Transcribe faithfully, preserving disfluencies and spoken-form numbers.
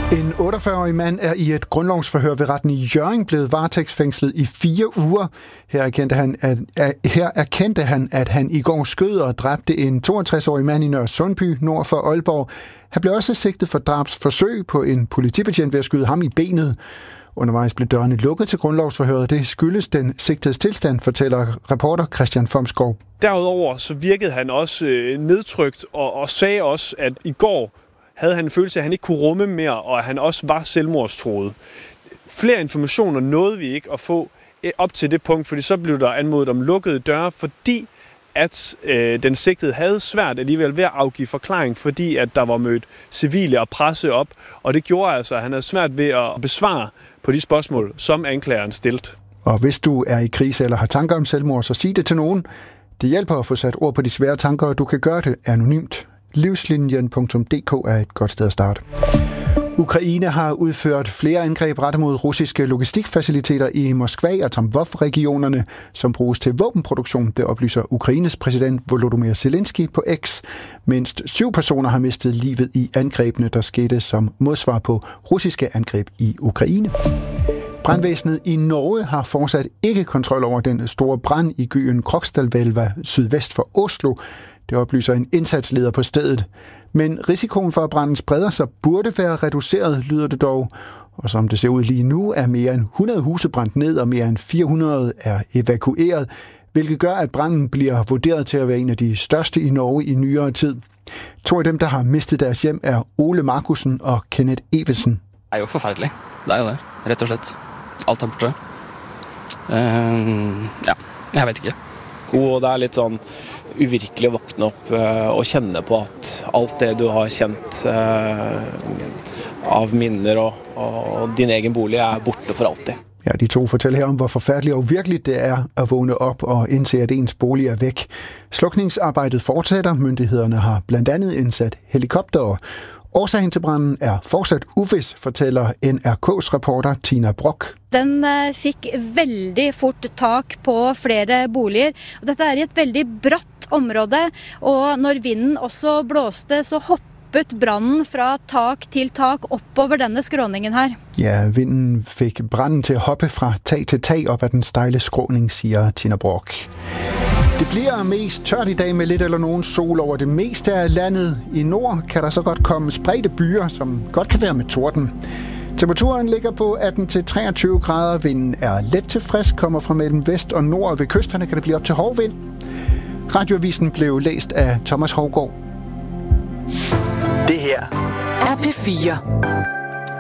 En otteogfyrre-årig mand er i et grundlovsforhør ved retten i Hjørring blevet varetægtsfængslet i fire uger. Her erkendte han, at, at, her erkendte han, at han i går skød og dræbte en toogtres-årig mand i Nørre Sundby nord for Aalborg. Han blev også sigtet for drabsforsøg på en politibetjent ved at skyde ham i benet. Undervejs blev dørene lukket til grundlovsforhøret. Det skyldes den sigtedes tilstand, fortæller reporter Christian Fomskov. Derudover så virkede han også øh, nedtrykt og, og sagde også, at i går havde han en følelse af, at han ikke kunne rumme mere, og at han også var selvmordstruet. Flere informationer nåede vi ikke at få op til det punkt, fordi så blev der anmodet om lukkede døre, fordi at øh, den sigtede havde svært alligevel ved at afgive forklaring, fordi at der var mødt civile og presse op, og det gjorde altså, at han havde svært ved at besvare på de spørgsmål, som anklageren stillede. Og hvis du er i krise eller har tanker om selvmord, så sig det til nogen. Det hjælper at få sat ord på de svære tanker, og du kan gøre det anonymt. livslinjen punktum d k er et godt sted at starte. Ukraine har udført flere angreb rettet mod russiske logistikfaciliteter i Moskva og Tambov-regionerne, som bruges til våbenproduktion. Det oplyser Ukraines præsident Volodymyr Zelensky på X. Mindst syv personer har mistet livet i angrebene, der skete som modsvar på russiske angreb i Ukraine. Brandvæsenet i Norge har fortsat ikke kontrol over den store brand i byen Krokstadelva sydvest for Oslo. Det oplyser en indsatsleder på stedet. Men risikoen for, at branden spreder sig, burde være reduceret, lyder det dog. Og som det ser ud lige nu, er mere end hundrede huse brændt ned, og mere end fire hundrede er evakueret, hvilket gør, at branden bliver vurderet til at være en af de største i Norge i nyere tid. To af dem, der har mistet deres hjem, er Ole Markussen og Kenneth Evensen. Det er jo forfærdelig. Det er jo det, rett og slett. Alt er borte. Uh, ja, jeg vet ikke. Og det er litt sånn uvirkelig å våkne opp og kjenne på at alt det du har kjent av minner og, og din egen bolig er borte for alltid. Ja, de to fortæller her om, hvor forfærdeligt og virkeligt det er at vågne op og indse, at ens bolig er væk. Slukningsarbejdet fortsætter. Myndighederne har blandt andet indsat helikoptere. Årsagen til branden er fortsat uvis, fortæller N R K's reporter Tina Brock. Den fik veldig fort tak på flere boliger. Og dette er i et veldig bratt område, og når vinden også blåste, så hoppet branden fra tak til tak oppover denne skråningen her. Ja, vinden fik branden til at hoppe fra tag til tag op ad den stejle skråning, siger Tina Brock. Det bliver mest tørt i dag med lidt eller nogen sol over det meste af landet. I nord kan der så godt komme spredte byer, som godt kan være med torden. Temperaturen ligger på atten til treogtyve grader. Vinden er let til frisk, kommer fra mellem vest og nord, og ved kysterne kan det blive op til hård vind. Radioavisen blev læst af Thomas Hovgaard. Det her er P fire.